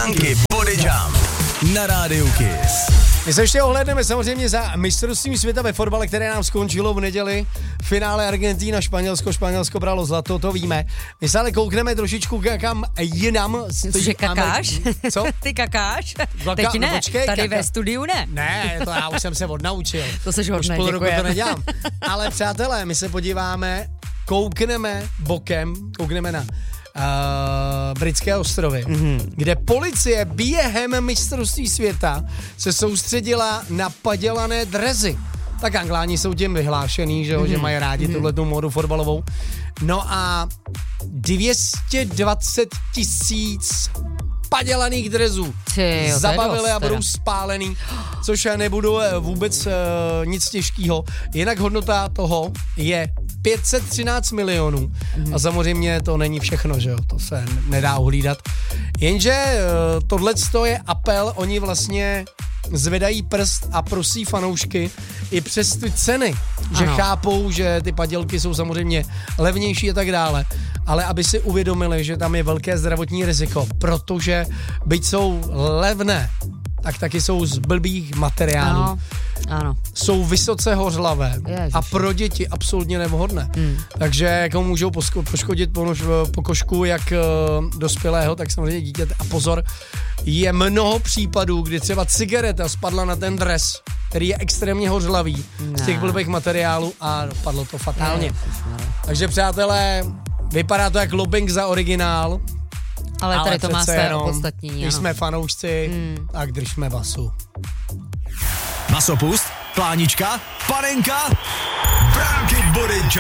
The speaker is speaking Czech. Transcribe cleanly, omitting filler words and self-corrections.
Bránky Body Jump na Rádiu Kiss. My se ještě ohlédneme samozřejmě za mistrovstvím světa ve fotbale, které nám skončilo v neděli. Finále Argentína, Španělsko bralo zlato, to víme. My se ale koukneme trošičku kam jinam. Cože kakáš? Co? Ty kakáš? Teď ne, počkej, tady ve studiu ne. Ne, to já už jsem se odnaučil. To seš hodnej, už půl roku děkujem. to nedělám. Ale přátelé, my se podíváme, koukneme na Britské ostrovy, kde policie během mistrovství světa se soustředila na padělané drezy. Tak Angláni jsou tím vyhlášený, že mají rádi tuhletu módu fotbalovou. No a 220 000 padělaných drezů zabavili a budou spálený, což nebudu vůbec nic těžkého. Jinak hodnota toho je 513 milionů. A samozřejmě to není všechno, že jo, to se nedá uhlídat. Jenže tohleto je apel, oni vlastně zvedají prst a prosí fanoušky i přes ty ceny, že chápou, že ty padělky jsou samozřejmě levnější a tak dále, ale aby si uvědomili, že tam je velké zdravotní riziko, protože byť jsou levné, tak taky jsou z blbých materiálů. Ano. Jsou vysoce hořlavé a pro děti absolutně nevhodné. Takže jako můžou poškodit pokožku jak dospělého, tak samozřejmě dítěte. A pozor, je mnoho případů, kdy třeba cigareta spadla na ten dres, který je extrémně hořlavý z těch blbých materiálů a dopadlo to fatálně. Takže přátelé, vypadá to jak lobbying za originál, ale tady to má své opodstatnění. Když jsme fanoušci, tak držme basu. Masopust, plánička, panenka, Bránky Body Jump.